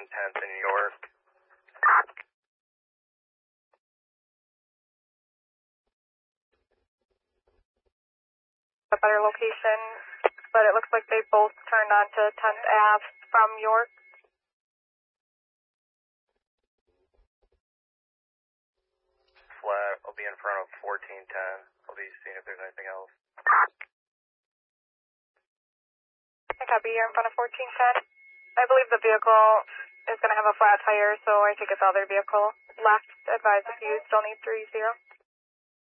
10th in New York. A better location, but it looks like they both turned onto 10th Ave from York. Flat, I'll be in front of 1410. I'll be seeing if there's anything else. I copy, you're in front of 1410. I believe the vehicle is going to have a flat tire, so I think it's the other vehicle left. Advise if you still need 30.